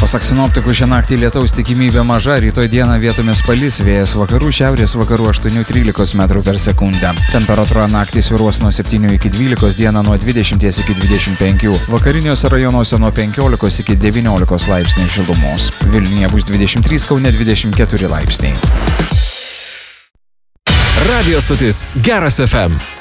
Pasak sinoptikų, šią naktį lietaus tikimybė maža, rytoj dieną vietomis palis, vėjas vakarų, šiaurės vakarų 8-13 m/s. Temperatūra naktį svyruos nuo 7 iki 12, dieną nuo 20 iki 25, vakariniuose rajonuose nuo 15 iki 19 laipsnių šilumos. Vilniuje bus 23, Kaune 24 laipsniai. Radio stotis Geras FM.